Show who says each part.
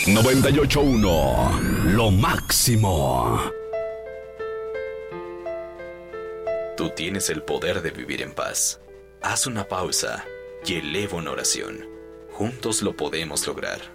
Speaker 1: 98.1, lo máximo.
Speaker 2: Tú tienes el poder de vivir en paz. Haz una pausa y eleva una oración. Juntos lo podemos lograr.